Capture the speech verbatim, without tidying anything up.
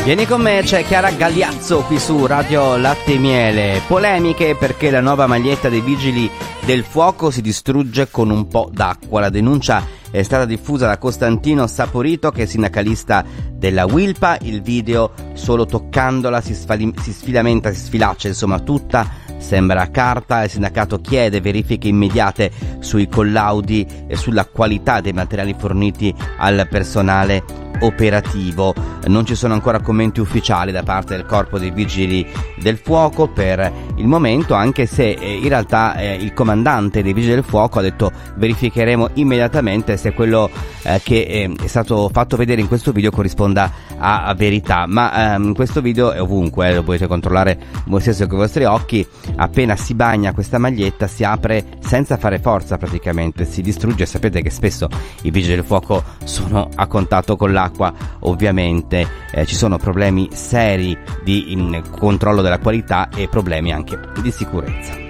Vieni con me, c'è Chiara Gagliazzo qui su Radio Latte e Miele. Polemiche perché la nuova maglietta dei Vigili del Fuoco si distrugge con un po' d'acqua. La denuncia è stata diffusa da Costantino Saporito, che è sindacalista della Wilpa. Il video, solo toccandola, si, sfali- si sfilamenta, si sfilaccia, insomma tutta sembra carta. Il sindacato chiede verifiche immediate sui collaudi e sulla qualità dei materiali forniti al personale operativo. Non ci sono ancora commenti ufficiali da parte del corpo dei Vigili del Fuoco per il momento, anche se eh, in realtà eh, il comandante dei Vigili del Fuoco ha detto verificheremo immediatamente se quello eh, che eh, è stato fatto vedere in questo video corrisponda a, a verità. Ma ehm, questo video è ovunque, eh, lo potete controllare voi stessi con i vostri occhi. Appena si bagna questa maglietta si apre senza fare forza, praticamente si distrugge. Sapete che spesso i Vigili del Fuoco sono a contatto con l'acqua, ovviamente eh, ci sono problemi seri di in, controllo della qualità e problemi anche di sicurezza.